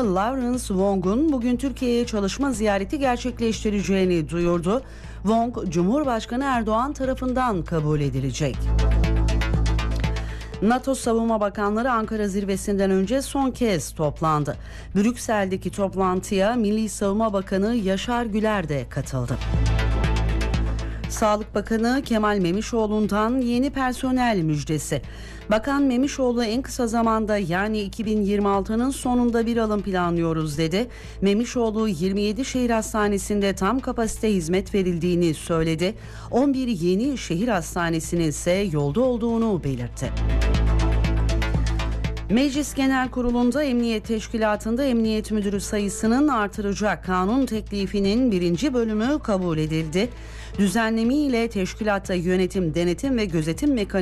Bakanı Lawrence Wong'un bugün Türkiye'ye çalışma ziyareti gerçekleştireceğini duyurdu. Wong, Cumhurbaşkanı Erdoğan tarafından kabul edilecek. NATO Savunma Bakanları Ankara zirvesinden önce son kez toplandı. Brüksel'deki toplantıya Milli Savunma Bakanı Yaşar Güler de katıldı. Sağlık Bakanı Kemal Memişoğlu'ndan yeni personel müjdesi. Bakan Memişoğlu en kısa zamanda yani 2026'nın sonunda bir alım planlıyoruz dedi. Memişoğlu 27 şehir hastanesinde tam kapasite hizmet verildiğini söyledi. 11 yeni şehir hastanesinin ise yolda olduğunu belirtti. Meclis Genel Kurulu'nda Emniyet Teşkilatı'nda emniyet müdürü sayısının artıracak kanun teklifinin 1. bölümü kabul edildi. Düzenleme ile teşkilatta yönetim, denetim ve gözetim mekanizması